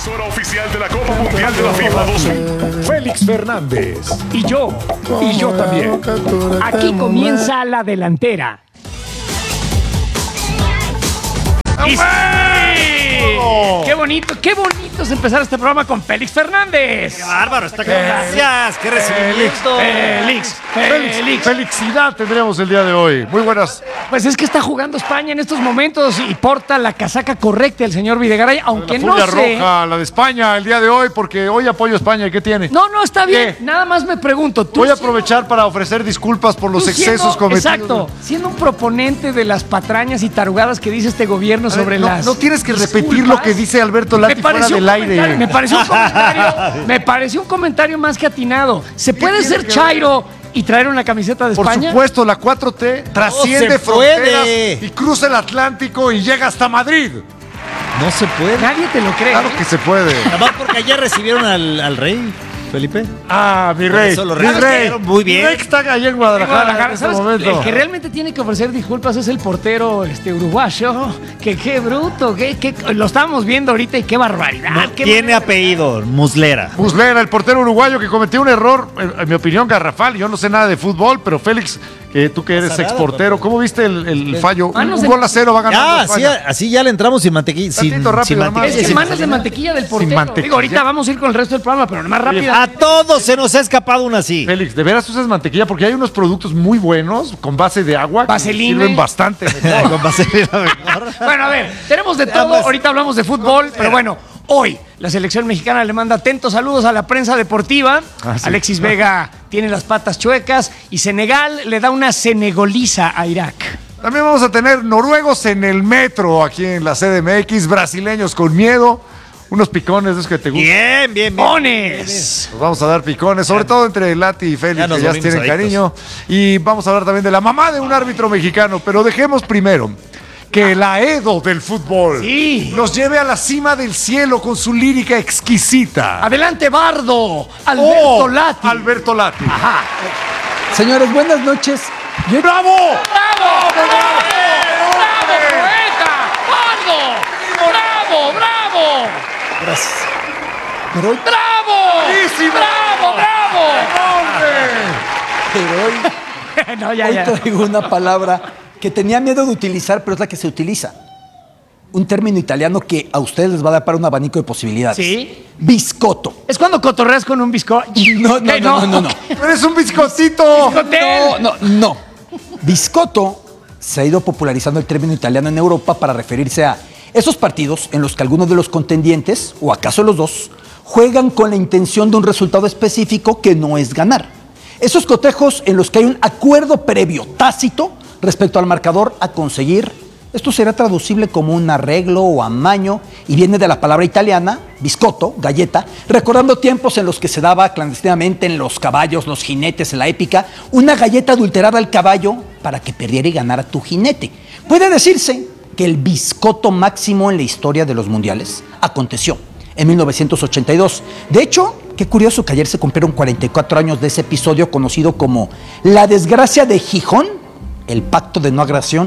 emisora oficial de la Copa Mundial de la FIFA 2000. Félix Fernández. Y yo también. Aquí comienza la delantera. Y sí, qué bonito es empezar este programa con Félix Fernández. ¡Qué bárbaro! Está claro. Gracias, qué recibimiento. Félix. Felicidad tendríamos el día de hoy. Muy buenas. Pues es que está jugando España en estos momentos y porta la casaca correcta el señor Videgaray, aunque La no furia sé. roja, la de España el día de hoy, porque hoy apoyo a España. ¿Y qué tiene? No, está bien. ¿Qué? Nada más me pregunto. Voy a aprovechar para ofrecer disculpas por los excesos cometidos. Exacto. Siendo un proponente de las patrañas y tarugadas que dice este gobierno sobre No tienes que repetir disculpas. lo que dice Alberto Lati fuera del aire. Me pareció un comentario más que atinado. ¿Se puede tiene ser que chairo y traer una camiseta de Por España? supuesto, la 4T trasciende se fronteras puede. y cruza el Atlántico y llega hasta Madrid. No se puede. Nadie te lo cree. Claro que se puede. Nada más porque ayer recibieron al rey, Felipe. Ah, mi rey. Eso lo Mi rey. recibieron muy bien. Mi rey que está allá en Guadalajara en este ¿Sabes? momento. El que realmente tiene que ofrecer disculpas es el portero uruguayo. Que qué bruto, lo estábamos viendo ahorita y qué barbaridad. No qué tiene manera- apellido, Muslera. Muslera, el portero uruguayo que cometió un error, en mi opinión, garrafal. Yo no sé nada de fútbol, pero Félix, tú que eres pasa nada, exportero, ¿cómo viste el fallo? Manos Un de- gol a 0 va ganando Ya, España. así ya le entramos sin mantequilla. Tantito rápido, nomás. Es que sin manos de mantequilla del portero. mantequilla. Digo, ahorita vamos a ir con el resto del programa, pero más rápido. A todos se nos ha escapado una así. Félix, ¿de veras usas mantequilla? Porque hay unos productos muy buenos con base de agua que Vaseline. sirven bastante. Con vaselina mejor. Bueno, a ver, tenemos de todo. Además- Ahorita hablamos de fútbol, pero bueno, hoy la selección mexicana le manda atentos saludos a la prensa deportiva. Sí. Alexis Vega tiene las patas chuecas y Senegal le da una senegoliza a Irak. También vamos a tener noruegos en el metro aquí en la CDMX, brasileños con miedo, unos picones de esos que te gustan. Bien. ¡Pones! Nos vamos a dar picones, sobre todo entre Lati y Félix, Ya nos que ya volvimos tienen adictos. cariño. Y vamos a hablar también de la mamá de un árbitro mexicano, pero dejemos primero que la Edo del fútbol Sí. nos lleve a la cima del cielo con su lírica exquisita. Adelante, Bardo. Alberto Lati. Alberto Lati. Señores, buenas noches. ¡Bravo! ¡Bravo, poeta! ¡Bardo! ¡Bravo! Gracias. Pero hoy, ¡Bravo! ¡Buenísimo! pero hoy No, ya. traigo una palabra que tenía miedo de utilizar, pero es la que se utiliza. Un término italiano que a ustedes les va a dar para un abanico de posibilidades. ¿Sí? Biscotto. Es cuando cotorreas con un bizcocho. No. ¡Eres un bizcotito! No. Biscotto se ha ido popularizando el término italiano en Europa para referirse a esos partidos en los que algunos de los contendientes, o acaso los dos, juegan con la intención de un resultado específico que no es ganar. Esos cotejos en los que hay un acuerdo previo, tácito, respecto al marcador a conseguir. Esto será traducible como un arreglo o amaño y viene de la palabra italiana, biscotto, galleta, recordando tiempos en los que se daba clandestinamente en los caballos, los jinetes, en la épica, una galleta adulterada al caballo para que perdiera y ganara tu jinete. Puede decirse que el biscotto máximo en la historia de los mundiales aconteció en 1982. De hecho, qué curioso que ayer se cumplieron 44 años de ese episodio conocido como la desgracia de Gijón, el pacto de no agresión,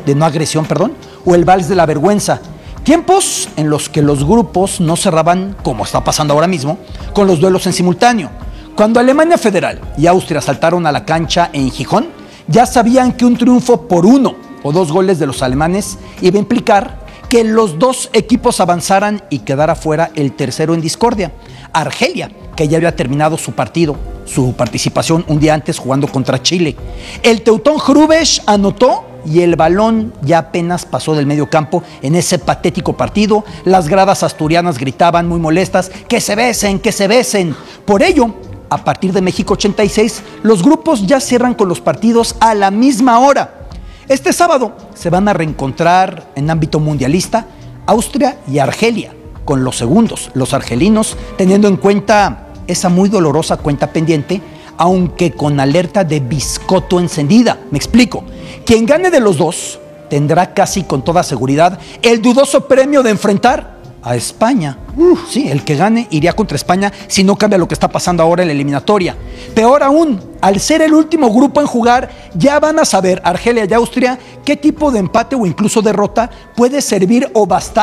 o el vals de la vergüenza. Tiempos en los que los grupos no cerraban, como está pasando ahora mismo, con los duelos en simultáneo. Cuando Alemania Federal y Austria saltaron a la cancha en Gijón, ya sabían que un triunfo por 1 o 2 goles de los alemanes iba a implicar que los dos equipos avanzaran y quedara fuera el tercero en discordia, Argelia, que ya había terminado su partido, su participación un día antes jugando contra Chile. El teutón Hrubesch anotó y el balón ya apenas pasó del medio campo en ese patético partido. Las gradas asturianas gritaban muy molestas, ¡que se besen, que se besen! Por ello, a partir de México 86, los grupos ya cierran con los partidos a la misma hora. Este sábado se van a reencontrar en ámbito mundialista Austria y Argelia, con los segundos, los argelinos, teniendo en cuenta esa muy dolorosa cuenta pendiente, aunque con alerta de biscotto encendida. Me explico. Quien gane de los dos tendrá casi con toda seguridad el dudoso premio de enfrentar a España. Sí, el que gane iría contra España si no cambia lo que está pasando ahora en la eliminatoria. Peor aún, al ser el último grupo en jugar, ya van a saber Argelia y Austria qué tipo de empate o incluso derrota puede servir o bastar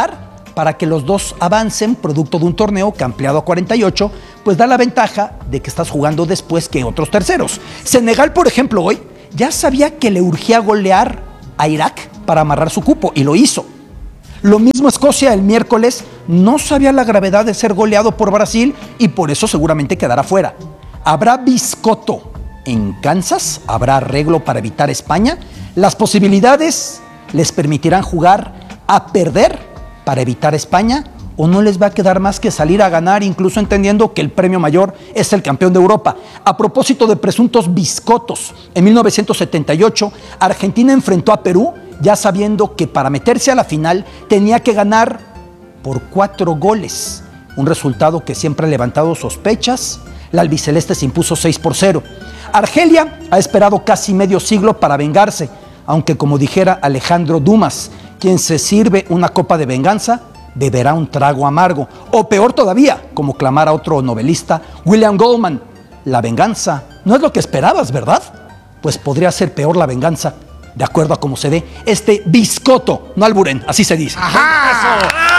para que los dos avancen, producto de un torneo que ampliado a 48, pues da la ventaja de que estás jugando después que otros terceros. Senegal, por ejemplo, hoy ya sabía que le urgía golear a Irak para amarrar su cupo y lo hizo. Lo mismo Escocia el miércoles, no sabía la gravedad de ser goleado por Brasil y por eso seguramente quedará fuera. ¿Habrá biscoto en Kansas? ¿Habrá arreglo para evitar España? Las posibilidades les permitirán jugar a perder para evitar España, o no les va a quedar más que salir a ganar, incluso entendiendo que el premio mayor es el campeón de Europa. A propósito de presuntos biscotos, en 1978 Argentina enfrentó a Perú ya sabiendo que para meterse a la final tenía que ganar por 4 goles, un resultado que siempre ha levantado sospechas. La albiceleste se impuso 6-0. Argelia ha esperado casi medio siglo para vengarse, aunque como dijera Alejandro Dumas, quien se sirve una copa de venganza beberá un trago amargo. O peor todavía, como clamara otro novelista, William Goldman, la venganza no es lo que esperabas, ¿verdad? Pues podría ser peor la venganza, de acuerdo a cómo se dé este biscoto, no alburen, así se dice. ¡Ajá!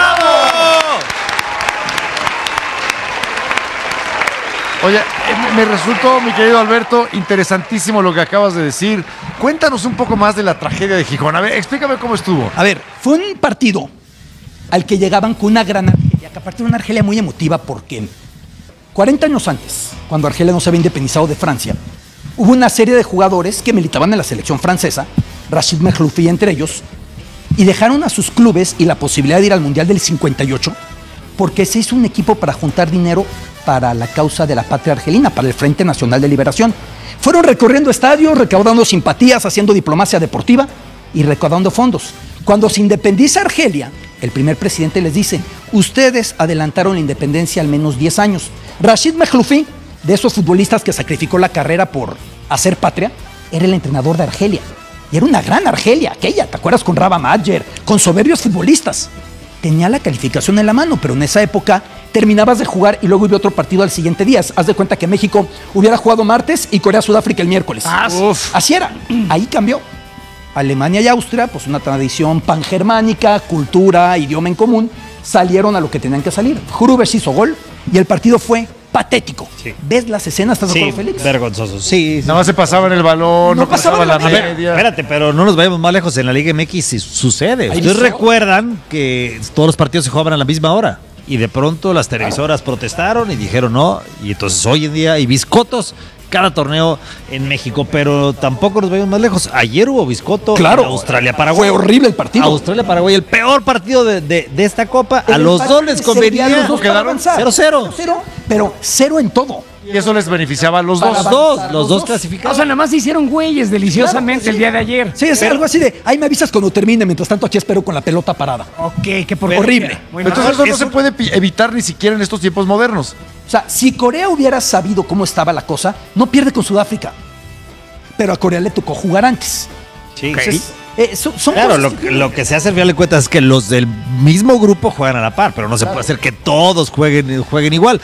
Oye, me resultó, mi querido Alberto, interesantísimo lo que acabas de decir. Cuéntanos un poco más de la tragedia de Gijón. A ver, explícame cómo estuvo. A ver, fue un partido al que llegaban con una gran Argelia, que aparte de una Argelia muy emotiva porque 40 años antes, cuando Argelia no se había independizado de Francia, hubo una serie de jugadores que militaban en la selección francesa, Rachid Mehloufi entre ellos, y dejaron a sus clubes y la posibilidad de ir al Mundial del 58 porque se hizo un equipo para juntar dinero para la causa de la patria argelina, para el Frente Nacional de Liberación. Fueron recorriendo estadios, recaudando simpatías, haciendo diplomacia deportiva y recaudando fondos. Cuando se independiza Argelia, el primer presidente les dice: ustedes adelantaron la independencia al menos 10 años. Rachid Mehloufi, de esos futbolistas que sacrificó la carrera por hacer patria, era el entrenador de Argelia. Y era una gran Argelia, aquella, ¿te acuerdas? Con Raba Majer, con soberbios futbolistas. Tenía la calificación en la mano, pero en esa época terminabas de jugar y luego hubo otro partido al siguiente día. Haz de cuenta que México hubiera jugado martes y Corea-Sudáfrica el miércoles. Así era. Ahí cambió. Alemania y Austria, pues una tradición pangermánica, cultura, idioma en común, salieron a lo que tenían que salir. Hrubers hizo gol y el partido fue patético. Sí. ¿Ves las escenas? ¿Estás de acuerdo, Félix? Vergonzoso. Sí. Nada más se pasaban el balón, no pasaba la media. Espérate, pero no nos vayamos más lejos. En la Liga MX sí sucede. Ustedes recuerdan que todos los partidos se jugaban a la misma hora. Y de pronto las televisoras protestaron y dijeron no. Y entonces hoy en día hay biscotos cada torneo en México, pero tampoco nos vayamos más lejos. Ayer hubo biscoto en Australia-Paraguay. Fue horrible el partido. Australia-Paraguay, el peor partido de esta Copa. A los dos les convenía. Los dos quedaron 0-0. Pero 0 en todo. Y eso les beneficiaba a los dos. Los dos clasificados. O sea, nada más se hicieron güeyes deliciosamente el día de ayer. Sí, es algo así de, ahí me avisas cuando termine, mientras tanto aquí espero con la pelota parada. Ok, que por horrible. Entonces eso no se puede evitar ni siquiera en estos tiempos modernos. O sea, si Corea hubiera sabido cómo estaba la cosa, no pierde con Sudáfrica. Pero a Corea le tocó jugar antes. Sí. Entonces, son claro, cosas lo que se hace al final de cuentas es que los del mismo grupo juegan a la par, pero no se puede hacer que todos jueguen igual.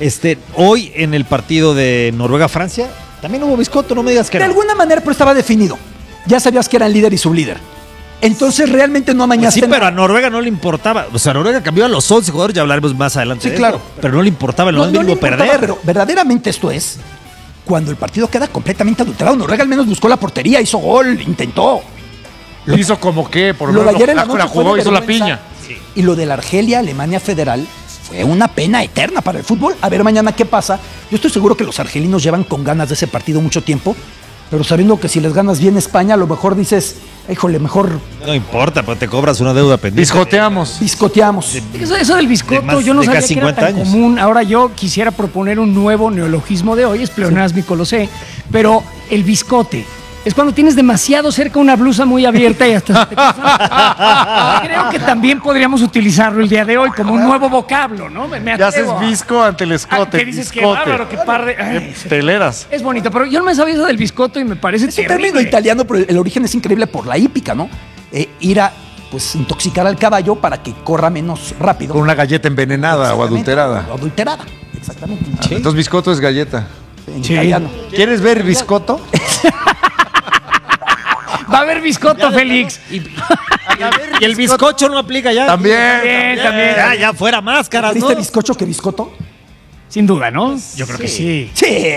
Hoy en el partido de Noruega-Francia también hubo biscoto, no me digas que de no. alguna manera, pero estaba definido. Ya sabías que eran líder y sublíder. Entonces realmente no amañaste. Pues sí, pero a Noruega no le importaba. O sea, Noruega cambió a los 11 jugadores, ya hablaremos más adelante. Sí, de claro. eso, pero no le importaba en lo más mínimo perder. Pero verdaderamente esto es cuando el partido queda completamente adulterado. Noruega al menos buscó la portería, hizo gol, intentó. Lo hizo como que, por lo lo de ayer en menos la la noche fue jugó, de hizo la vergüenza. piña. Sí. Y lo de la Argelia-Alemania Federal fue una pena eterna para el fútbol. A ver mañana qué pasa. Yo estoy seguro que los argelinos llevan con ganas de ese partido mucho tiempo, pero sabiendo que si les ganas bien España, a lo mejor dices, híjole, mejor No importa, pero te cobras una deuda pendiente. Biscoteamos. biscoteamos. Eso del biscoto, yo no sabía que era tan común. Ahora yo quisiera proponer un nuevo neologismo de hoy, es pleonasmico, lo sé, pero el biscote. Es cuando tienes demasiado cerca una blusa muy abierta y hasta se te pasa. Creo que también podríamos utilizarlo el día de hoy como un nuevo vocablo, ¿no? Me Ya haces atrevo a- visco ante el escote. ¿Qué dices? Qué biscote. bárbaro, qué par de... Ay, Teleras. es bonito, pero yo no me sabía eso del biscoto y me parece Es un terrible. término italiano, pero el origen es increíble por la hípica, ¿no? Ir a pues intoxicar al caballo para que corra menos rápido. Con una galleta envenenada o Exactamente, adulterada. o adulterada, exactamente. Entonces biscoto es galleta. En italiano. ¿Quieres ver biscoto? Va a haber biscotto, Félix. Y el bizcocho no aplica ya. También. Ya fuera máscaras, ¿no? ¿Viste bizcocho que biscoto? Sin duda, ¿no? Yo creo que sí.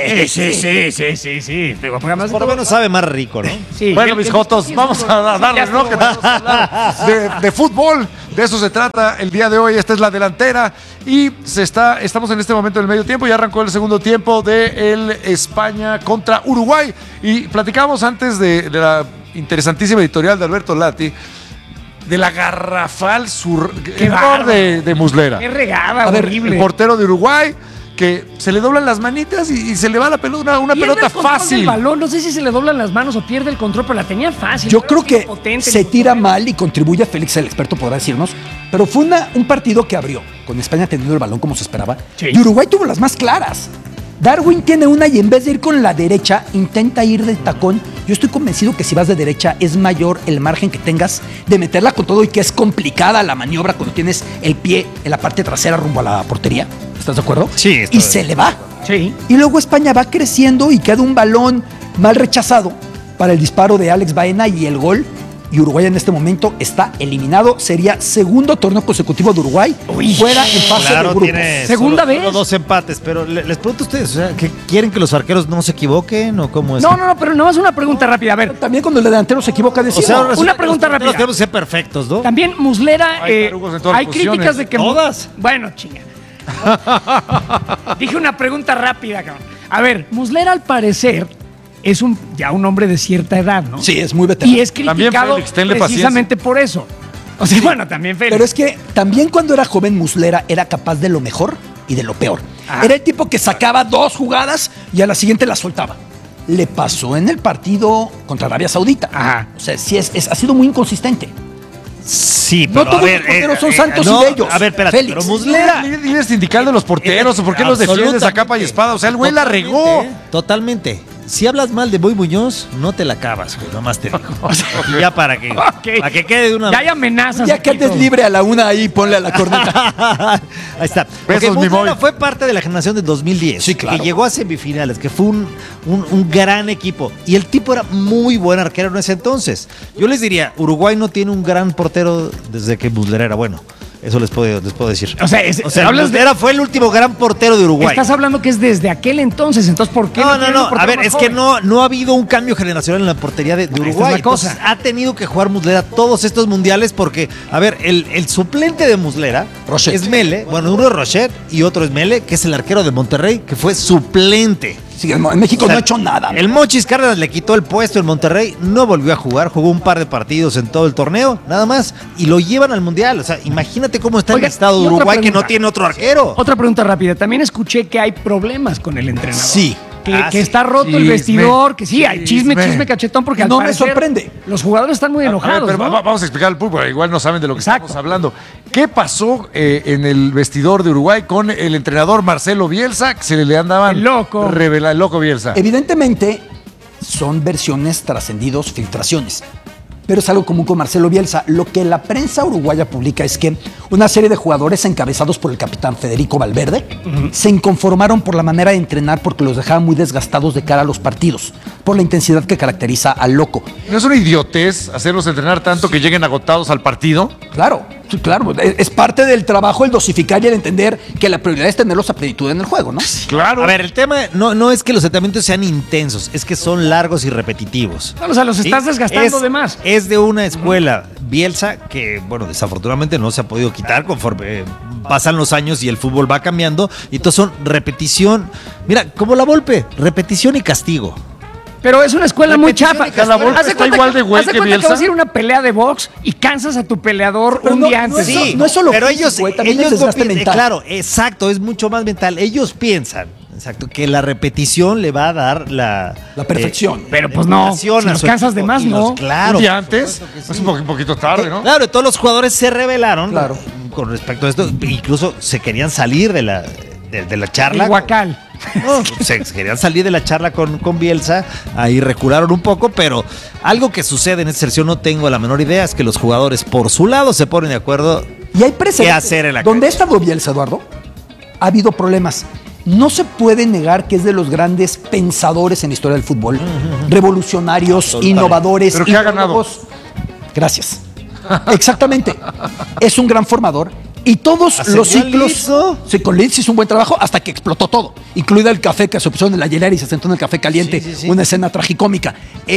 Sí. Pero además Por lo menos sabe más rico, ¿no? sí. Bueno, mis jotos, vamos a darle, ¿no? Que vamos a hablar de fútbol. De eso se trata el día de hoy. Esta es la delantera. Y estamos en este momento en el medio tiempo. Ya arrancó el segundo tiempo de el España contra Uruguay. Y platicamos antes de la interesantísima editorial de Alberto Lati de la garrafal error de Muslera. Qué regada, A ver, horrible. el portero de Uruguay, que se le doblan las manitas y se le va la pelota, una Pierde pelota el control fácil. del balón. No sé si se le doblan las manos o pierde el control, pero la tenía fácil. Yo Pero creo que potente, se tira mal y contribuye. Félix, el experto, podrá decirnos. Pero fue un partido que abrió, con España teniendo el balón como se esperaba. Sí. Y Uruguay tuvo las más claras. Darwin tiene una y en vez de ir con la derecha, intenta ir de tacón. Yo estoy convencido que si vas de derecha es mayor el margen que tengas de meterla con todo y que es complicada la maniobra cuando tienes el pie en la parte trasera rumbo a la portería. ¿Estás de acuerdo? Sí, estoy Y de se le va. Sí. Y luego España va creciendo y queda un balón mal rechazado para el disparo de Alex Baena y el gol. Y Uruguay en este momento está eliminado. Sería segundo torneo consecutivo de Uruguay fuera en fase de Claro, grupos. tiene ¿Segunda vez? solo 2 empates, pero les pregunto a ustedes, o sea, ¿que quieren que los arqueros no se equivoquen o cómo es? No, pero nomás una pregunta rápida. A ver, También cuando el delantero se equivoca O decimos. sea, una pregunta los rápida. tenemos que ser perfectos, ¿no? también Muslera, Hay tarugos en todas hay las críticas posiciones. de que... ¿Todas? Bueno, chinga. Dije una pregunta rápida, cabrón. A ver, Muslera al parecer es ya un hombre de cierta edad, ¿no? Sí, es muy veterano. Y es También criticado Félix, tenle precisamente por eso. O sea, bueno, también Félix. Pero es que también cuando era joven Muslera era capaz de lo mejor y de lo peor. Ah. Era el tipo que sacaba 2 jugadas y a la siguiente las soltaba. Le pasó en el partido contra Arabia Saudita. Ajá. O sea, sí ha sido muy inconsistente. Sí, No pero todos a ver, los porteros son santos y bellos. A ver, espérate, Félix. pero Muslera... Líder sindical de los porteros, ¿o por qué los defiendes a capa y espada? O sea, el güey la regó. Totalmente. Si hablas mal de Boy Muñoz, no te la acabas, güey, nomás te digo. Y ya para que quede de una Ya hay amenazas. Ya que aquí, andes todo. libre a la una ahí, ponle a la corneta. Ahí está. Porque Besos, mi Muslera Moy. fue parte de la generación de 2010. Sí, claro. Que llegó a semifinales, que fue un gran equipo. Y el tipo era muy buen arquero en ese entonces. Yo les diría, Uruguay no tiene un gran portero desde que Muslera era bueno. Eso les puedo decir. O sea, hablas de... Muslera fue el último gran portero de Uruguay. Estás hablando que es desde aquel entonces, entonces ¿por qué No. tienen un portero A ver, más es que joven? no ha habido un cambio generacional en la portería de Esta es Uruguay. la cosa. Entonces, ha tenido que jugar Muslera todos estos mundiales porque, a ver, el suplente de Muslera Rochet. es Mele. Bueno, uno es Rochet y otro es Mele, que es el arquero de Monterrey, que fue suplente. Sí, en México O sea, no ha hecho nada. El Mochis Cárdenas le quitó el puesto en Monterrey, no volvió a jugar, jugó un par de partidos en todo el torneo, nada más, y lo llevan al Mundial. O sea, imagínate cómo está Oiga, el estado de y otra Uruguay que pregunta. no tiene otro arquero. Otra pregunta rápida. También escuché que hay problemas con el entrenador. Sí. Que Sí. está roto el Chisme. vestidor, que sí, hay chisme cachetón, porque al No me parecer sorprende. los jugadores están muy A ver, enojados, pero ¿no? vamos a explicar al público, igual no saben de lo que Exacto. estamos hablando. ¿Qué pasó en el vestidor de Uruguay con el entrenador Marcelo Bielsa, que se le andaban El loco. el loco Bielsa? Evidentemente, son versiones trascendidos, filtraciones. Pero es algo común con Marcelo Bielsa. Lo que la prensa uruguaya publica es que una serie de jugadores encabezados por el capitán Federico Valverde se inconformaron por la manera de entrenar porque los dejaba muy desgastados de cara a los partidos, por la intensidad que caracteriza al loco. ¿No es una idiotez hacerlos entrenar tanto que lleguen agotados al partido? Claro, sí, claro. Es parte del trabajo el dosificar y el entender que la prioridad es tenerlos a plenitud en el juego, ¿no? Claro. A ver, el tema no es que los entrenamientos sean intensos, es que son largos y repetitivos. No, o sea, los estás desgastando Es- de más. Es de una escuela, Bielsa, que, bueno, desafortunadamente no se ha podido quitar conforme pasan los años y el fútbol va cambiando. Y entonces son repetición. Mira, como la Volpe, repetición y castigo. Pero es una escuela muy Repetición chafa. y castigo. La Volpe Haz de está cuenta igual de güey haz de que cuenta Bielsa. vas a ir a una pelea de box y cansas a tu peleador Pero un no- día no antes. es- no es solo pero físico, ellos, también es ellos no desgaste piensan, mental. claro, exacto, es mucho más mental. Ellos piensan, exacto, que la repetición le va a dar la perfección. Pero pues no, emulación si a los su cansas de equipo. más, Y los- ¿no? Claro. Un día antes, es un poquito tarde, ¿no? Claro, y todos los jugadores se rebelaron Claro. con respecto a esto. Incluso se querían salir de la charla. El guacal. No, se querían salir de la charla con Bielsa, ahí recularon un poco, pero algo que sucede en esta selección, no tengo la menor idea, es que los jugadores por su lado se ponen de acuerdo. Y hay precedentes. ¿Qué hacer en la Donde ha cancha? estado Bielsa, Eduardo, ha habido problemas. no se puede negar que es de los grandes pensadores en la historia del fútbol, revolucionarios, innovadores. Pero que ha ganado. Gracias. Exactamente. Es un gran formador. Y todos los ciclos. Sí, con Leeds hizo un buen trabajo hasta que explotó todo, incluido el café que se puso en la hielera y se sentó en el café caliente. Sí. Una escena tragicómica.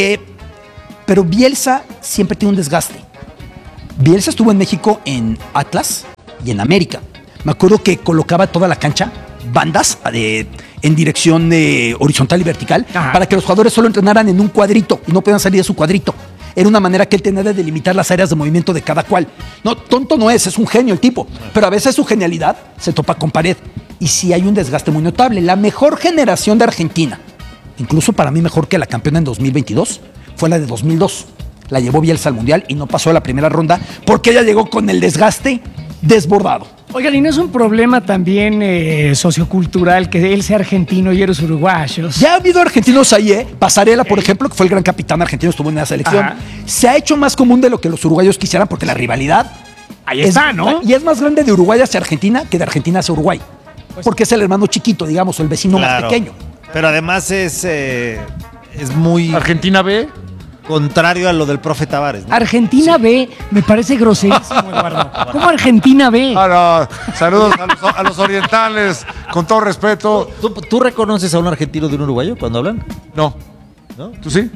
Pero Bielsa siempre tiene un desgaste. Bielsa estuvo en México en Atlas y en América. Me acuerdo que colocaba toda la cancha, bandas en dirección horizontal y vertical, para que los jugadores solo entrenaran en un cuadrito y no puedan salir de su cuadrito. Era una manera que él tenía de delimitar las áreas de movimiento de cada cual. No, tonto no es un genio el tipo, pero a veces su genialidad se topa con pared. Y sí hay un desgaste muy notable. La mejor generación de Argentina, incluso para mí mejor que la campeona en 2022, fue la de 2002. La llevó Bielsa al Mundial y no pasó a la primera ronda porque ella llegó con el desgaste desbordado. Oigan, ¿y no es un problema también sociocultural que él sea argentino y eres uruguayo? Ya ha habido argentinos ahí, Pasarela, por ejemplo, que fue el gran capitán argentino, estuvo en la selección. Ajá. Se ha hecho más común de lo que los uruguayos quisieran porque la rivalidad ahí está, ¿no? Y es más grande de Uruguay hacia Argentina que de Argentina hacia Uruguay. Pues, porque es el hermano chiquito, digamos, o el vecino más pequeño. Pero además es muy... ¿Argentina B? Contrario a lo del profe Tavares, ¿no? Argentina B me parece groserísimo, Eduardo. ¿Cómo Argentina B? No. Saludos a los orientales, con todo respeto. ¿Tú reconoces a un argentino de un uruguayo cuando hablan? No. ¿Tú sí?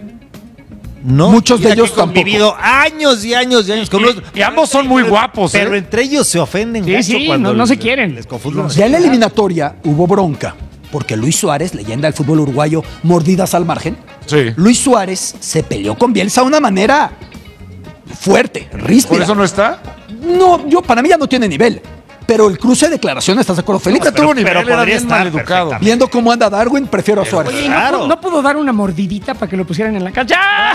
No. Muchos de ellos han vivido años y años y años con unos... Y ambos son muy guapos, Pero entre ellos se ofenden cuando no se quieren. Les confunden. Ya en la eliminatoria hubo bronca, porque Luis Suárez, leyenda del fútbol uruguayo, mordidas al margen. Sí. Luis Suárez se peleó con Bielsa de una manera fuerte, ríspida. ¿Por eso no está? No, para mí ya no tiene nivel. Pero el cruce de declaraciones, ¿estás de acuerdo, Félix? No, tuvo nivel, pero era bien maleducado. Viendo cómo anda Darwin, prefiero a Suárez. Oye, ¿no pudo dar una mordidita para que lo pusieran en la cancha?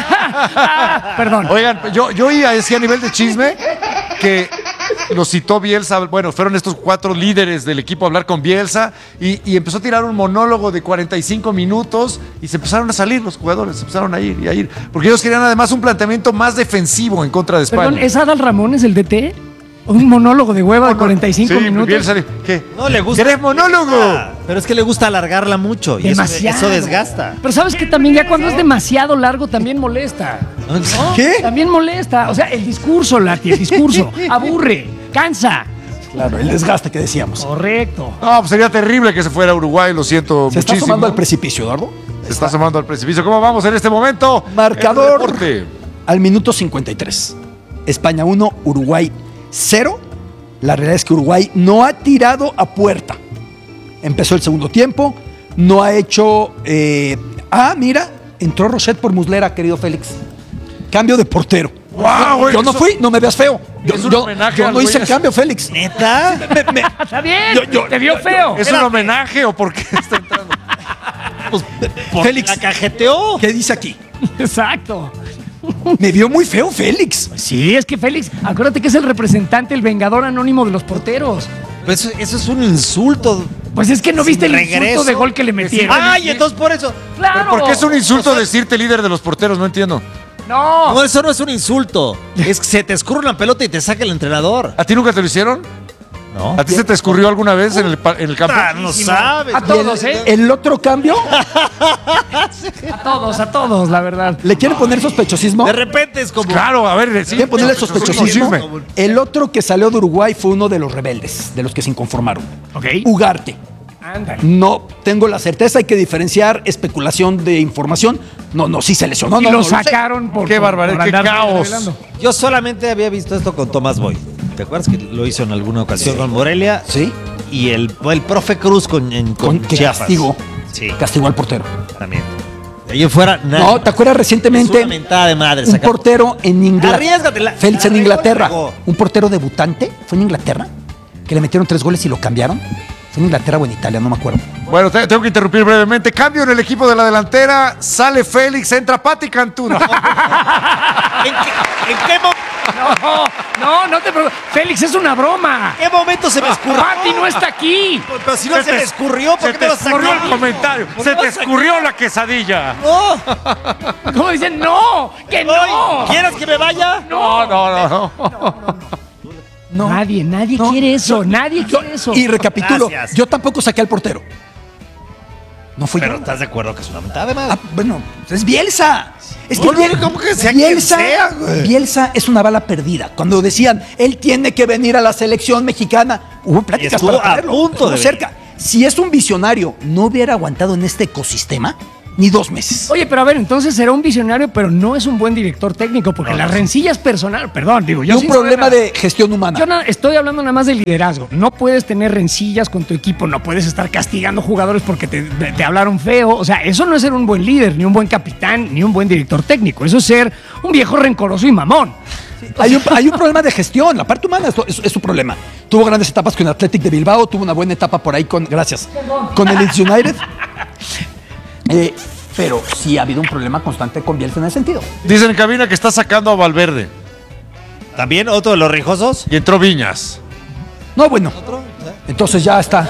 Perdón. Oigan, yo oía ese nivel de chisme que lo citó Bielsa. Bueno, fueron estos 4 líderes del equipo a hablar con Bielsa y empezó a tirar un monólogo de 45 minutos y se empezaron a salir los jugadores, se empezaron a ir, porque ellos querían además un planteamiento más defensivo en contra de España. Perdón, ¿es Adal Ramones el DT? Un monólogo de hueva de 45 minutos. Bielsa, ¿qué? No le gusta. ¿Querés monólogo? Pero es que le gusta alargarla mucho y eso desgasta. Pero sabes que también ya cuando es demasiado largo también molesta. ¿No? ¿Qué? También molesta. O sea, el discurso, Lati, el discurso aburre, cansa. Claro, el desgaste que decíamos. Correcto. No, pues sería terrible que se fuera a Uruguay, lo siento ¿Se muchísimo. está asomando al precipicio, Eduardo? Se está asomando al precipicio. ¿Cómo vamos en este momento? Marcador al minuto 53. España 1, Uruguay 0. La realidad es que Uruguay no ha tirado a puerta. Empezó el segundo tiempo, no ha hecho... mira, entró Rochet por Muslera, querido Félix. Cambio de portero. Wow, yo no fui, no me veas feo. Yo no hice el cambio, Félix. ¿Neta? Está bien, te vio feo. ¿Es un homenaje o por qué está entrando? Pues, Félix, la cajeteó. ¿Qué dice aquí? Exacto. Me vio muy feo, Félix. Sí, es que Félix, acuérdate que es el representante, el vengador anónimo de los porteros. Pues eso es un insulto. Pues es que no viste el insulto de gol que le metieron. ¡Ay, entonces por eso! ¡Claro! ¿Por qué es un insulto decirte líder de los porteros? No entiendo. No, eso no es un insulto. Es que se te escurre una pelota y te saca el entrenador. ¿A ti nunca te lo hicieron? No. ¿A ti se te escurrió alguna vez en el campo? No sabes. A todos, ¿El otro cambio? A todos, la verdad. ¿Le quieren poner sospechosismo? De repente es como... Claro, a ver, sí. ¿Quieren ponerle sospechosismo? Chisme. El otro que salió de Uruguay fue uno de los rebeldes, de los que se inconformaron. Ok. Ugarte. Ándale. No tengo la certeza, hay que diferenciar especulación de información. No, sí se lesionó. Y no, lo no sacaron por... Qué barbaridad, por qué andar caos. revelando. Yo solamente había visto esto con Tomás Boy. ¿Te acuerdas que lo hizo en alguna ocasión con Morelia? Sí. Y el profe Cruz con Que Chiapas. Castigó al portero. También. De ahí en fuera, nada. No, ¿te acuerdas recientemente? Es una mentada de madre. Un portero en Inglaterra. Arriésgatela. Félix, en Inglaterra. Un portero debutante. ¿Fue en Inglaterra? Que le metieron 3 goles y lo cambiaron. Fue en Inglaterra o en Italia, no me acuerdo. Bueno, tengo que interrumpir brevemente. Cambio en el equipo de la delantera. Sale Félix, entra Pati Cantú. ¿En qué No te preocupes. Félix, es una broma. ¿Qué momento se me escurrió? Pati no está aquí. Pero si no se me escurrió, ¿por Se qué te me lo sacó? escurrió el comentario. Se te escurrió la quesadilla. No. ¿Cómo dicen? ¡No! ¡Que no! ¿Quieres que me vaya? No. No. Nadie quiere eso. Nadie quiere eso. Y recapitulo, Gracias. yo tampoco saqué al portero. No fue Pero yo. ¿estás de acuerdo que es una mentada de madre? Bueno, es Bielsa. Es que ¿Cómo que sea quien sea, güey? Bielsa es una bala perdida. Cuando decían, él tiene que venir a la selección mexicana, hubo pláticas estuvo para a traerlo, punto estuvo de cerca. Si es un visionario, no hubiera aguantado en este ecosistema ni 2 meses. Oye, pero a ver, entonces será un visionario, pero no es un buen director técnico, porque las rencillas personales, perdón, digo, Y yo un sin problema saber- de gestión humana. Yo estoy hablando nada más de liderazgo. No puedes tener rencillas con tu equipo, no puedes estar castigando jugadores porque te hablaron feo. O sea, eso no es ser un buen líder, ni un buen capitán, ni un buen director técnico. Eso es ser un viejo rencoroso y mamón. Hay un problema de gestión, la parte humana es su problema. Tuvo grandes etapas con Athletic de Bilbao, tuvo una buena etapa por ahí con el Leeds United. Pero sí ha habido un problema constante con Bielsa en ese sentido. Dicen en cabina que está sacando a Valverde ¿También otro de los rijosos? y entró Viñas. No, bueno. Entonces ya está.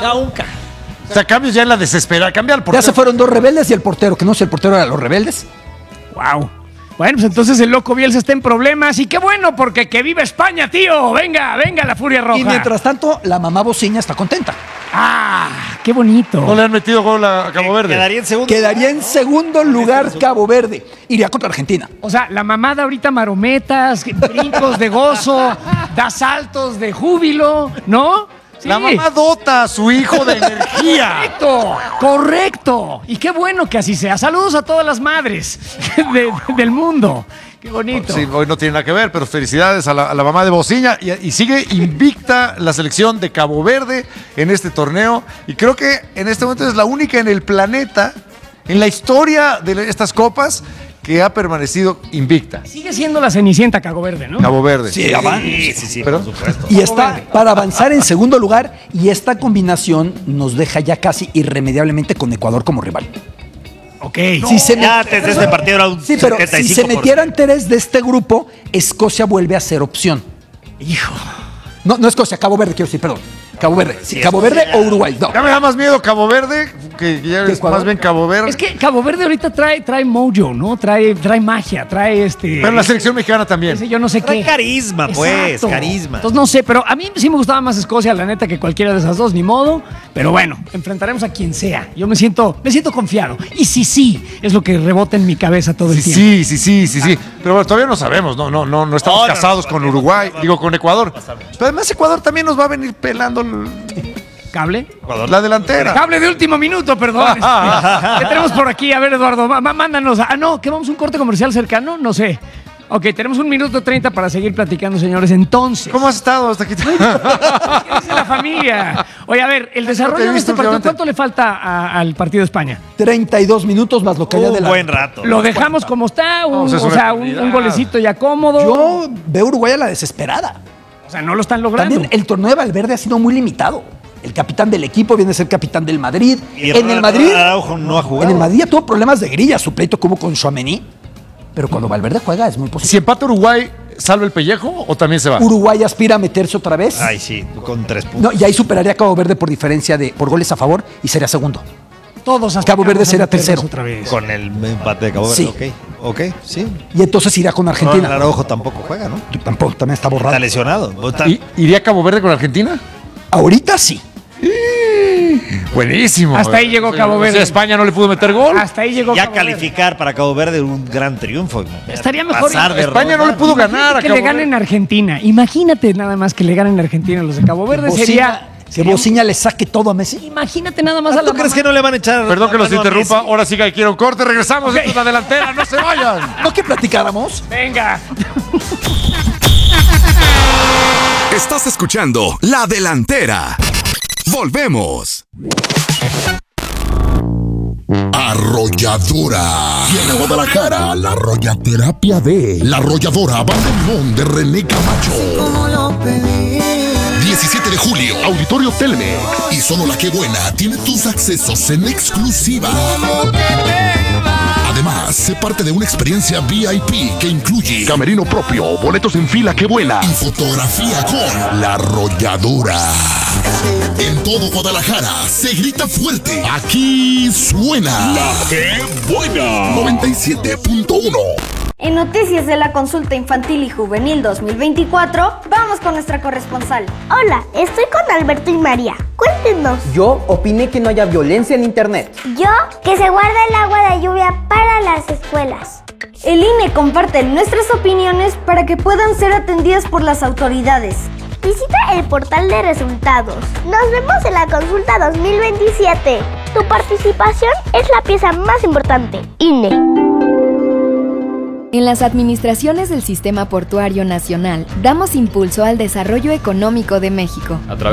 O sea, cambios ya en la desesperada. Cambia al Ya portero. se fueron 2 rebeldes y el portero, que no sé, el portero era los rebeldes. Wow. Bueno, pues entonces el loco Bielsa está en problemas y qué bueno, porque que viva España, tío. Venga, venga la furia roja. Y mientras tanto, la mamá Bociña está contenta. Ah, qué bonito. No le han metido gol a Cabo Verde. Quedaría en segundo. Quedaría en segundo lugar Cabo Verde. Iría contra Argentina. O sea, la mamada ahorita marometas, brincos de gozo, da saltos de júbilo, ¿no? Sí. La mamá dota a su hijo de energía. Correcto, correcto. Y qué bueno que así sea. Saludos a todas las madres del mundo. Qué bonito. Sí, hoy no tiene nada que ver, pero felicidades a la mamá de Bociña. Y sigue invicta la selección de Cabo Verde en este torneo. Y creo que en este momento es la única en el planeta, en la historia de estas copas, que ha permanecido invicta. Sigue siendo la Cenicienta Cabo Verde, ¿no? Cabo Verde. Sí, Sí, Pero- por supuesto. Y está para avanzar en segundo lugar. Y esta combinación nos deja ya casi irremediablemente con Ecuador como rival. Ok. Si se Ya antes de este partido era un Sí, pero si 75%. se metieran 3 de este grupo, Escocia vuelve a ser opción. Hijo. No Escocia, Cabo Verde, quiero decir, perdón. Cabo Verde. Sí, Cabo Verde o Uruguay. No. Ya me da más miedo Cabo Verde, que ya es Ecuador? más bien Cabo Verde. Es que Cabo Verde ahorita trae mojo, ¿no? Trae magia, trae Pero la selección mexicana también. yo no sé Trae qué. carisma, pues, Exacto. carisma. Entonces no sé, pero a mí sí me gustaba más Escocia, la neta, que cualquiera de esas dos, ni modo. Pero bueno, enfrentaremos a quien sea. Yo me siento confiado. Y sí, es lo que rebota en mi cabeza todo el tiempo. Sí. Pero bueno, todavía no sabemos, no estamos No, casados con Uruguay, digo con Ecuador. Pero además Ecuador también nos va a venir pelando ¿Cable? la delantera. Cable de último minuto, perdón. ¿Qué tenemos por aquí? A ver, Eduardo, mándanos. No, que vamos a un corte comercial cercano, no sé. Ok, tenemos 1 minuto 30 para seguir platicando, señores. Entonces, ¿Cómo has estado hasta aquí? ¿qué dice la familia? Oye, a ver, el desarrollo he de visto este partido, últimamente. ¿cuánto le falta al partido de España? 32 minutos más lo que haya de Un la. buen rato. Lo dejamos como está, No, es o una sea, eternidad. un golecito ya cómodo. Yo veo Uruguay a la desesperada. O sea, no lo están logrando. También el torneo de Valverde ha sido muy limitado. El capitán del equipo viene a ser capitán del Madrid. Y En el Madrid, Araujo no ha jugado. en el Madrid ya tuvo problemas de grilla, su pleito como con Tchouaméni. Pero cuando Valverde juega es muy Si posible. empata Uruguay, ¿salva el pellejo o también se va? Uruguay aspira a meterse otra vez. Ay, sí, con 3 puntos. No, y ahí superaría a Cabo Verde por diferencia por goles a favor y sería segundo. Todos Cabo Verde aspiramos a será meternos tercero. otra vez. Con el empate de Cabo Verde. Sí. Ok, sí. Y entonces irá con No, Argentina. el Araujo tampoco juega, ¿no? Tampoco, también está Está borrado. lesionado. ¿Iría Cabo Verde con Argentina? Ahorita sí. Buenísimo. Hasta ahí llegó Cabo O sea, Verde. España no le pudo meter gol. Hasta ahí llegó Ya Cabo Verde. calificar para Cabo Verde un gran triunfo. Estaría mejor Pasar de España no le ronda. pudo ganar a que Cabo le ganen Verde. a Argentina. Imagínate nada más que le ganen a Argentina los de Cabo Verde. Que Bociña le saque todo a Messi. Imagínate nada más a la ¿Tú crees mamá. que no le van a echar? Perdón que los la mano a interrumpa. Messi? Ahora sí que quiero un corte. Regresamos. Esto es la delantera. No se vayan. ¿No que platicáramos? Venga. Estás escuchando La Delantera. Volvemos. Arrolladora. Viene a Guadalajara la arrollaterapia de La Arrolladora Banda Limón de René Camacho. 17 de julio, Auditorio Telmex. Y solo La Que Buena tiene tus accesos en exclusiva. Además, sé parte de una experiencia VIP que incluye camerino propio, boletos en fila, qué buena, y fotografía con La Arrolladora. En todo Guadalajara se grita fuerte. Aquí suena La Que Buena 97.1. En noticias de la consulta infantil y juvenil 2024, vamos con nuestra corresponsal. Hola, estoy con Alberto y María. Cuéntenos. Yo opiné que no haya violencia en internet. Yo, que se guarda el agua de lluvia para las escuelas. El INE comparte nuestras opiniones para que puedan ser atendidas por las autoridades. Visita el portal de resultados. Nos vemos en la consulta 2027. Tu participación es la pieza más importante. INE. En las administraciones del Sistema Portuario Nacional, damos impulso al desarrollo económico de México.